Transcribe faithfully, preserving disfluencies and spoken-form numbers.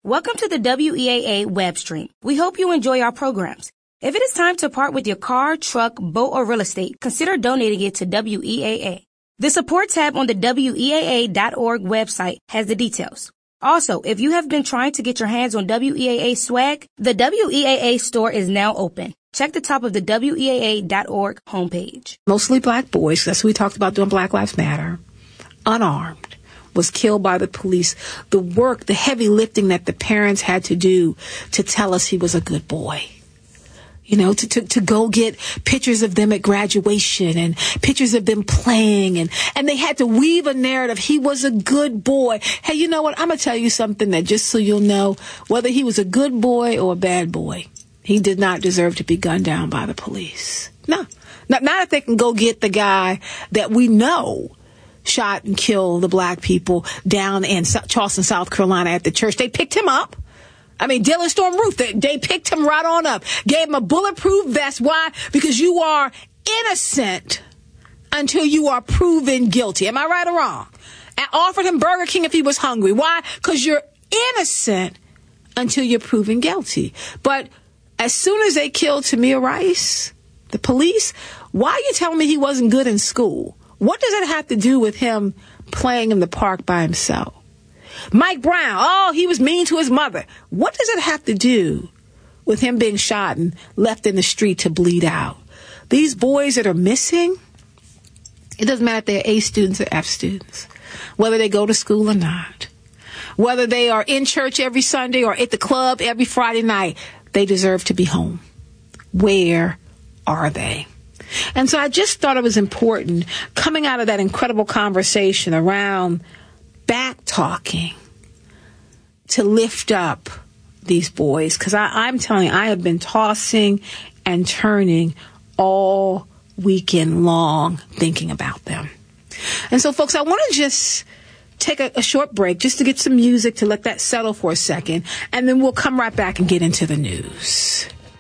Welcome to the W E A A web stream. We hope you enjoy our programs. If it is time to part with your car, truck, boat, or real estate, consider donating it to W E A A. The support tab on the W E A A dot org website has the details. Also, if you have been trying to get your hands on W E A A swag, the W E A A store is now open. Check the top of the W E A A dot org homepage. Mostly black boys, that's what we talked about doing Black Lives Matter, unarmed, was killed by the police. The work, the heavy lifting that the parents had to do to tell us he was a good boy. You know, to, to, to go get pictures of them at graduation and pictures of them playing. And, and they had to weave a narrative. He was a good boy. Hey, you know what? I'm going to tell you something that just so you'll know, whether he was a good boy or a bad boy, he did not deserve to be gunned down by the police. No. Not, not if they can go get the guy that we know shot and killed the black people down in Charleston, South Carolina at the church. They picked him up. I mean, Dylan Storm Ruth, they, they picked him right on up, gave him a bulletproof vest. Why? Because you are innocent until you are proven guilty. Am I right or wrong? And offered him Burger King if he was hungry. Why? Because you're innocent until you're proven guilty. But as soon as they killed Tamir Rice, the police, why are you telling me he wasn't good in school? What does it have to do with him playing in the park by himself? Mike Brown, oh, he was mean to his mother. What does it have to do with him being shot and left in the street to bleed out? These boys that are missing, it doesn't matter if they're A students or F students, whether they go to school or not, whether they are in church every Sunday or at the club every Friday night, they deserve to be home. Where are they? And so I just thought it was important, coming out of that incredible conversation around back talking, to lift up these boys, because I'm telling you, I have been tossing and turning all weekend long thinking about them. And so, folks, I want to just take a, a short break just to get some music to let that settle for a second, and then we'll come right back and get into the news.